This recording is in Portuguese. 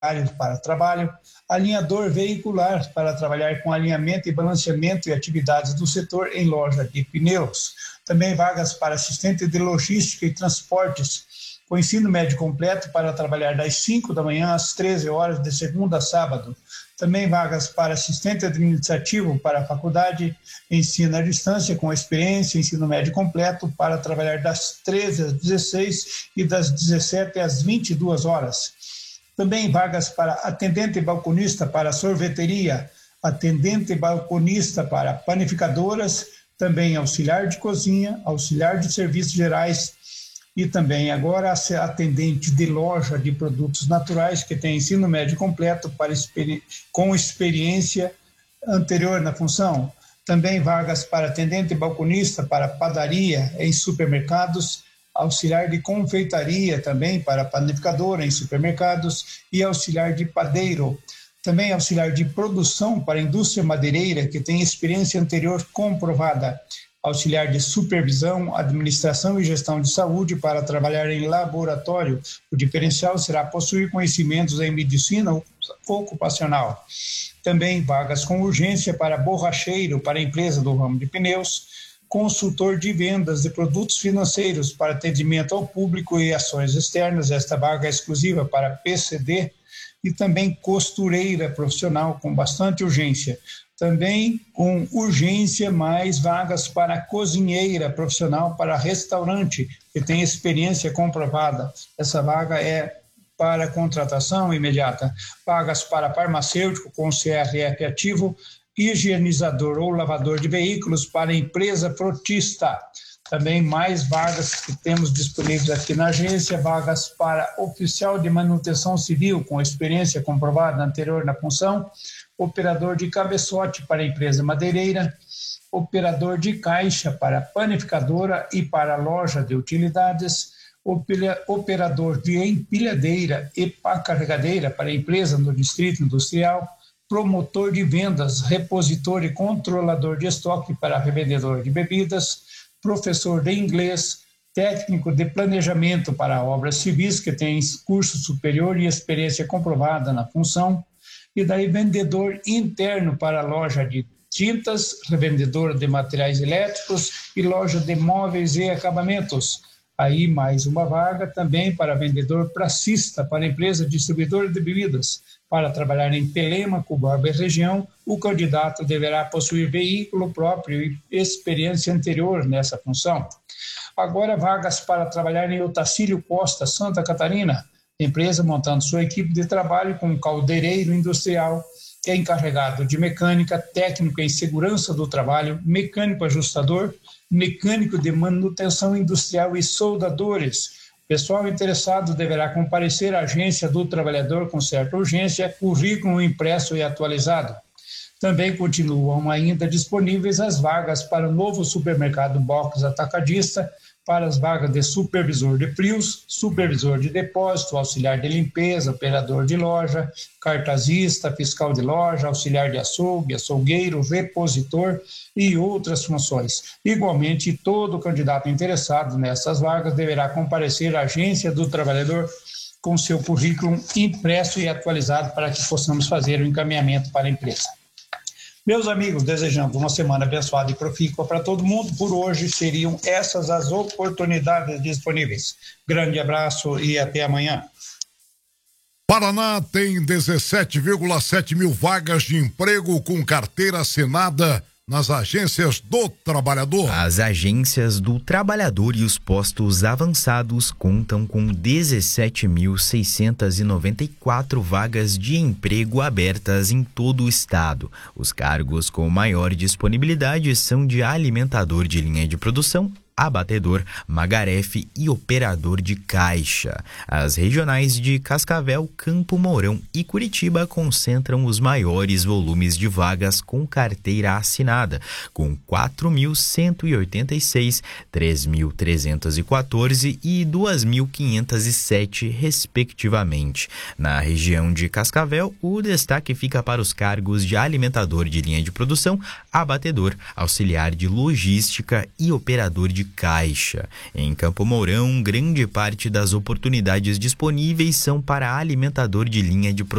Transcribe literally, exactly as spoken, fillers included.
para trabalho, alinhador veicular para trabalhar com alinhamento e balanceamento e atividades do setor em loja de pneus. Também vagas para assistente de logística e transportes, com ensino médio completo para trabalhar das cinco da manhã às treze horas de segunda a sábado. Também vagas para assistente administrativo para a faculdade, ensino à distância com experiência, ensino médio completo para trabalhar das treze às dezesseis e das dezessete às vinte e duas horas. Também vagas para atendente balconista para sorveteria, atendente balconista para panificadoras, também auxiliar de cozinha, auxiliar de serviços gerais e também agora atendente de loja de produtos naturais que tem ensino médio completo para experi- com experiência anterior na função. Também vagas para atendente balconista para padaria em supermercados, auxiliar de confeitaria também para panificadora em supermercados e auxiliar de padeiro. Também auxiliar de produção para a indústria madeireira que tem experiência anterior comprovada. Auxiliar de supervisão, administração e gestão de saúde para trabalhar em laboratório. O diferencial será possuir conhecimentos em medicina ocupacional. Também vagas com urgência para borracheiro para a empresa do ramo de pneus, consultor de vendas de produtos financeiros para atendimento ao público e ações externas, esta vaga é exclusiva para P C D, e também costureira profissional com bastante urgência. Também com urgência mais vagas para cozinheira profissional para restaurante, que tem experiência comprovada. Essa vaga é para contratação imediata. Vagas para farmacêutico com C R F ativo, higienizador ou lavador de veículos para empresa frotista. Também mais vagas que temos disponíveis aqui na agência, vagas para oficial de manutenção civil com experiência comprovada anterior na função, operador de cabeçote para a empresa madeireira, operador de caixa para panificadora e para loja de utilidades, operador de empilhadeira e pá carregadeira para a empresa no distrito industrial, promotor de vendas, repositor e controlador de estoque para revendedor de bebidas, professor de inglês, técnico de planejamento para obras civis que tem curso superior e experiência comprovada na função, e daí vendedor interno para loja de tintas, revendedor de materiais elétricos e loja de móveis e acabamentos. Aí mais uma vaga também para vendedor pracista para empresa distribuidora de bebidas. Para trabalhar em Telêmaco, Borba e região, o candidato deverá possuir veículo próprio e experiência anterior nessa função. Agora vagas para trabalhar em Otacílio Costa, Santa Catarina, empresa montando sua equipe de trabalho com um caldeireiro industrial, que é encarregado de mecânica, técnico em segurança do trabalho, mecânico ajustador, mecânico de manutenção industrial e soldadores. O pessoal interessado deverá comparecer à agência do trabalhador com certa urgência, currículo impresso e atualizado. Também continuam ainda disponíveis as vagas para o novo supermercado Box Atacadista, para as vagas de supervisor de frios, supervisor de depósito, auxiliar de limpeza, operador de loja, cartazista, fiscal de loja, auxiliar de açougue, açougueiro, repositor e outras funções. Igualmente, todo candidato interessado nessas vagas deverá comparecer à agência do trabalhador com seu currículo impresso e atualizado para que possamos fazer o encaminhamento para a empresa. Meus amigos, desejando uma semana abençoada e profícua para todo mundo, por hoje seriam essas as oportunidades disponíveis. Grande abraço e até amanhã. Paraná tem dezessete vírgula sete mil vagas de emprego com carteira assinada nas agências do trabalhador. As agências do trabalhador e os postos avançados contam com dezessete mil seiscentas e noventa e quatro vagas de emprego abertas em todo o estado. Os cargos com maior disponibilidade são de alimentador de linha de produção, abatedor, magarefe e operador de caixa. As regionais de Cascavel, Campo Mourão e Curitiba concentram os maiores volumes de vagas com carteira assinada, com quatro mil cento e oitenta e seis, três mil trezentos e quatorze e dois mil quinhentos e sete, respectivamente. Na região de Cascavel, o destaque fica para os cargos de alimentador de linha de produção, abatedor, auxiliar de logística e operador de de caixa. Em Campo Mourão, grande parte das oportunidades disponíveis são para alimentador de linha de produção